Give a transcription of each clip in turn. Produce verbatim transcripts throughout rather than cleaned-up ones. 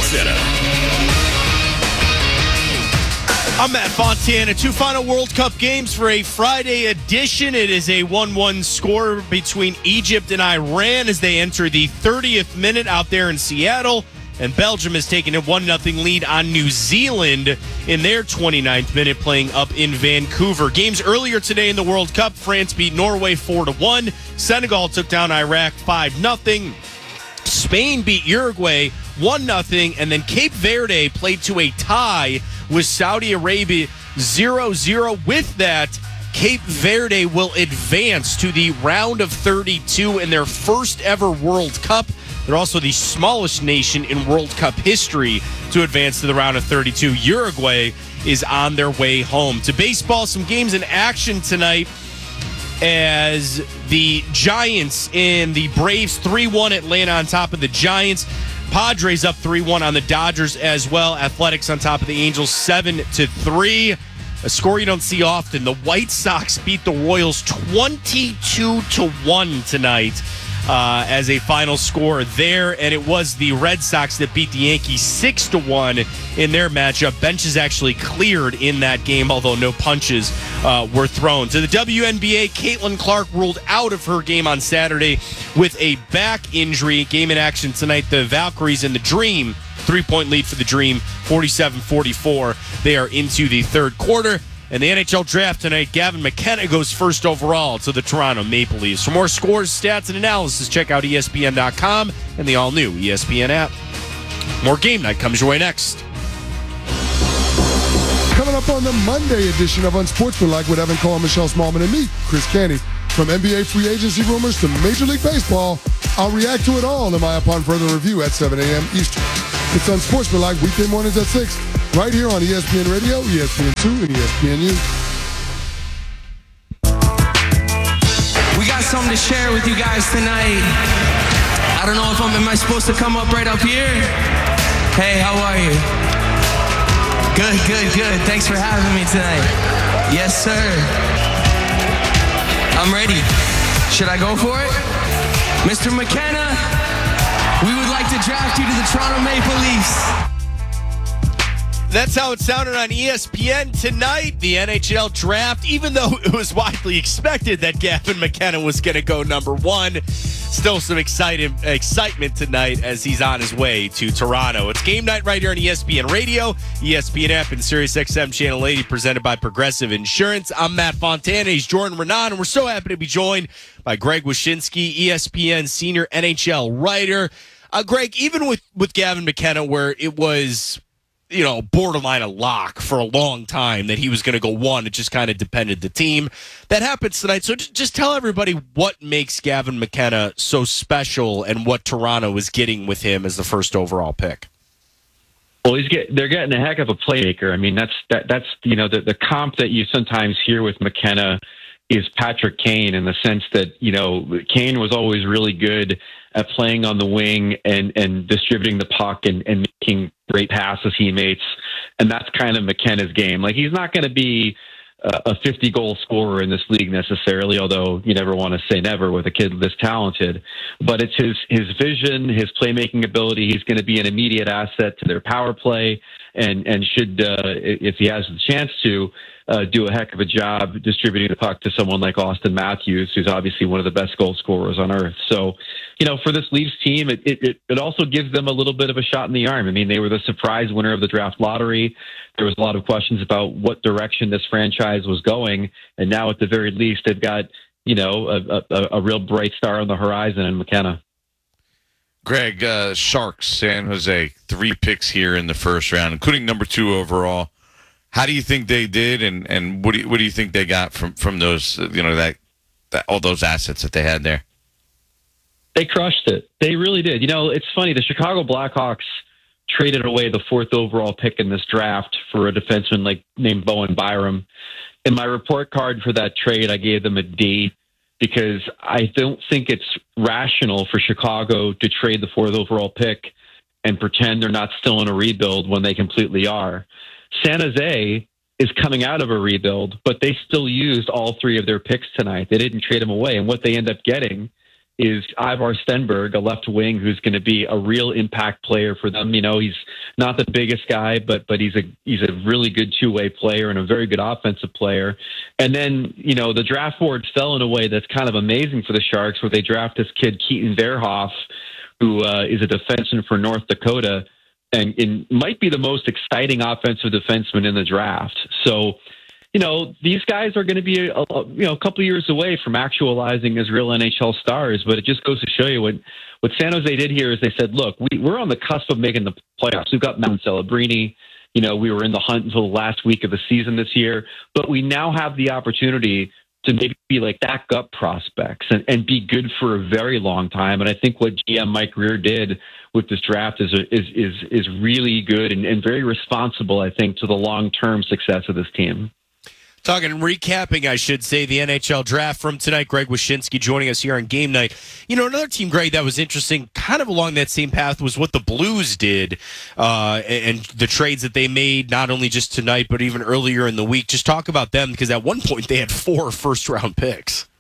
Center. I'm Matt Fontana. Two final World Cup games for a Friday edition. It is a one one score between Egypt and Iran as they enter the thirtieth minute out there in Seattle. And Belgium has taken a one nothing lead on New Zealand in their twenty-ninth minute, playing up in Vancouver. Games earlier today in the World Cup, France beat Norway four to one. Senegal took down Iraq five nothing. Spain beat Uruguay one nothing. And then Cape Verde played to a tie with Saudi Arabia zero zero. With that, Cape Verde will advance to the round of thirty-two in their first ever World Cup. They're also the smallest nation in World Cup history to advance to the round of thirty-two. Uruguay is on their way home. To baseball, some games in action tonight as the Giants and the Braves three one Atlanta on top of the Giants. Padres up three one on the Dodgers as well. Athletics on top of the Angels seven to three. A score you don't see often. The White Sox beat the Royals twenty-two to one tonight. Uh, as a final score there, and it was the Red Sox that beat the Yankees six to one in their matchup. Benches actually cleared in that game, although no punches uh, were thrown. To the W N B A, Caitlin Clark ruled out of her game on Saturday with a back injury. Game in action tonight, the Valkyries and the Dream. Three-point lead for the Dream, forty-seven forty-four. They are into the third quarter. And the N H L draft tonight, Gavin McKenna goes first overall to the Toronto Maple Leafs. For more scores, stats, and analysis, check out E S P N dot com and the all-new E S P N app. More Game Night comes your way next. Coming up on the Monday edition of Unsportsmanlike with Evan Cole, Michelle Smallman, and me, Chris Canty. From N B A free agency rumors to Major League Baseball, I'll react to it all in my Upon Further Review at seven a.m. Eastern. It's Unsportsmanlike weekday mornings at six, right here on E S P N Radio, E S P N two, and E S P N U. We got something to share with you guys tonight. I don't know if I'm, am I supposed to come up right up here? Hey, how are you? Good, good, good. Thanks for having me tonight. Yes, sir. I'm ready. Should I go for it? Mister McKenna, we would like to draft you to the Toronto Maple Leafs. That's how it sounded on E S P N tonight. The N H L draft, even though it was widely expected that Gavin McKenna was going to go number one, still some exciting, excitement tonight as he's on his way to Toronto. It's Game Night right here on E S P N Radio, E S P N app, and Sirius X M Channel eighty, presented by Progressive Insurance. I'm Matt Fontana. He's Jordan Renan, and we're so happy to be joined by Greg Wyshynski, E S P N senior N H L writer. Uh, Greg, even with, with Gavin McKenna, where it was, you know, borderline a lock for a long time that he was going to go one. It just kind of depended the team. That happens tonight. So just tell everybody what makes Gavin McKenna so special and what Toronto is getting with him as the first overall pick. Well, he's get, they're getting a heck of a playmaker. I mean, that's that, that's you know the, the comp that you sometimes hear with McKenna is Patrick Kane, in the sense that, you know, Kane was always really good at playing on the wing and, and distributing the puck and, and making great passes he makes. And that's kind of McKenna's game. Like, he's not going to be a fifty-goal scorer in this league necessarily, although you never want to say never with a kid this talented. But it's his his vision, his playmaking ability. He's going to be an immediate asset to their power play, and, and should, uh, if he has the chance to, Uh, do a heck of a job distributing the puck to someone like Austin Matthews, who's obviously one of the best goal scorers on earth. So, you know, for this Leafs team, it, it, it also gives them a little bit of a shot in the arm. I mean, they were the surprise winner of the draft lottery. There was a lot of questions about what direction this franchise was going. And now at the very least, they've got, you know, a, a, a real bright star on the horizon in McKenna. Greg, uh, Sharks, San Jose, three picks here in the first round, including number two overall. How do you think they did, and, and what do you, what do you think they got from, from those, you know, that, that all those assets that they had there? They crushed it. They really did. You know, it's funny. The Chicago Blackhawks traded away the fourth overall pick in this draft for a defenseman like named Bowen Byram. In my report card for that trade, I gave them a D, because I don't think it's rational for Chicago to trade the fourth overall pick and pretend they're not still in a rebuild when they completely are. San Jose is coming out of a rebuild, but they still used all three of their picks tonight. They didn't trade them away. And what they end up getting is Ivar Stenberg, a left wing who's going to be a real impact player for them. You know, he's not the biggest guy, but but he's a he's a really good two-way player and a very good offensive player. And then, you know, the draft board fell in a way that's kind of amazing for the Sharks, where they draft this kid Keaton Verhoff, who uh, is a defenseman for North Dakota, and, and might be the most exciting offensive defenseman in the draft. So, you know, these guys are going to be, a, a, you know, a couple of years away from actualizing as real N H L stars. But it just goes to show you what, what San Jose did here is they said, look, we, we're on the cusp of making the playoffs. We've got Mount Celebrini. You know, we were in the hunt until the last week of the season this year. But we now have the opportunity to maybe be like backup prospects and, and be good for a very long time. And I think what G M Mike Rear did with this draft is is is, is really good and, and very responsible, I think, to the long-term success of this team. Talking and recapping, I should say, the N H L draft from tonight. Greg Wyshynski joining us here on Game Night. You know, another team, Greg, that was interesting, kind of along that same path, was what the Blues did uh, and the trades that they made, not only just tonight, but even earlier in the week. Just talk about them, because at one point they had four first-round picks.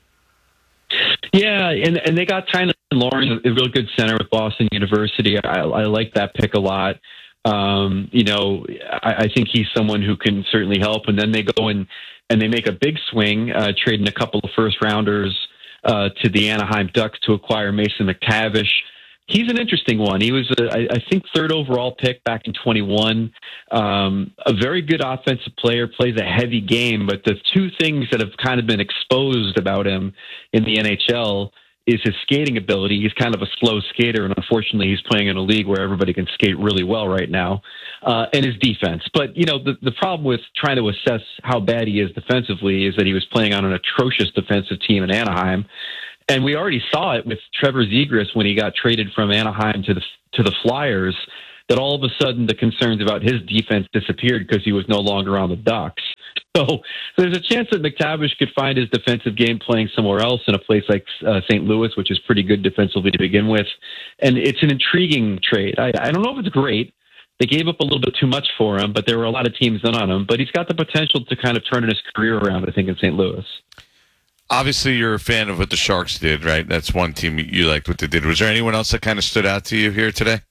Yeah, and, and they got Tynan Lawrence, a real good center with Boston University. I, I like that pick a lot. Um, you know, I, I think he's someone who can certainly help. And then they go and, and they make a big swing, uh, trading a couple of first rounders uh, to the Anaheim Ducks to acquire Mason McTavish. He's an interesting one. He was, a, I, I think, third overall pick back in twenty-one. Um, a very good offensive player, plays a heavy game. But the two things that have kind of been exposed about him in the N H L is his skating ability. He's kind of a slow skater, and unfortunately he's playing in a league where everybody can skate really well right now, uh, and his defense. But, you know, the, the problem with trying to assess how bad he is defensively is that he was playing on an atrocious defensive team in Anaheim. And we already saw it with Trevor Zegras when he got traded from Anaheim to the to the Flyers, that all of a sudden the concerns about his defense disappeared because he was no longer on the Ducks. So there's a chance that McTavish could find his defensive game playing somewhere else in a place like uh, Saint Louis, which is pretty good defensively to begin with. And it's an intriguing trade. I, I don't know if it's great. They gave up a little bit too much for him, but there were a lot of teams in on him. But he's got the potential to kind of turn his career around, I think, in Saint Louis. Obviously, you're a fan of what the Sharks did, right? That's one team you liked what they did. Was there anyone else that kind of stood out to you here today?